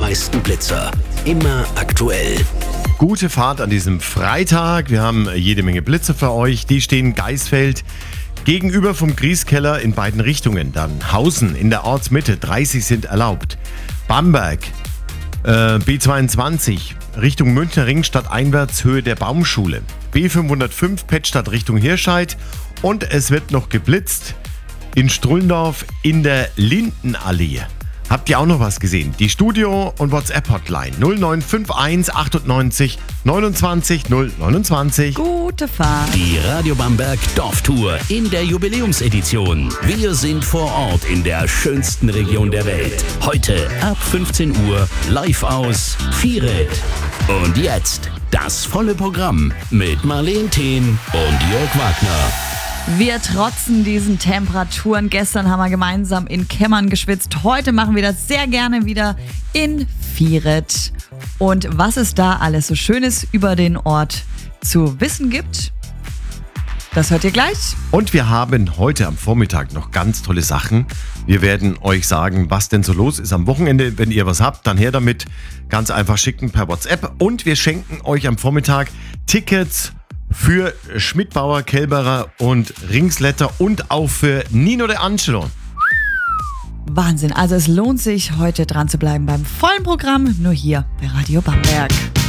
meisten Blitzer. Immer aktuell. Gute Fahrt an diesem Freitag. Wir haben jede Menge Blitze für euch. Die stehen Geisfeld gegenüber vom Grieskeller in beiden Richtungen. Dann Hausen in der Ortsmitte, 30 sind erlaubt. Bamberg, B22 Richtung Münchner Ringstadt einwärts, Höhe der Baumschule. B505 Pettstadt Richtung Hirscheid. Und es wird noch geblitzt in Strullendorf in der Lindenallee. Habt ihr auch noch was gesehen? Die Studio- und WhatsApp-Hotline 0951 98 29 029. Gute Fahrt. Die Radio Bamberg Dorftour in der Jubiläumsedition. Wir sind vor Ort in der schönsten Region der Welt. Heute ab 15 Uhr live aus Vieret. Und jetzt das volle Programm mit Marleen Thien und Jörg Wagner. Wir trotzen diesen Temperaturen. Gestern haben wir gemeinsam in Kemmern geschwitzt. Heute machen wir das sehr gerne wieder in Vieret. Und was es da alles so Schönes über den Ort zu wissen gibt, das hört ihr gleich. Und wir haben heute am Vormittag noch ganz tolle Sachen. Wir werden euch sagen, was denn so los ist am Wochenende. Wenn ihr was habt, dann her damit. Ganz einfach schicken per WhatsApp. Und wir schenken euch am Vormittag Tickets für Schmidbauer, Kälberer und Ringsletter und auch für Nino De Angelo. Wahnsinn, also es lohnt sich, heute dran zu bleiben beim vollen Programm, nur hier bei Radio Bamberg.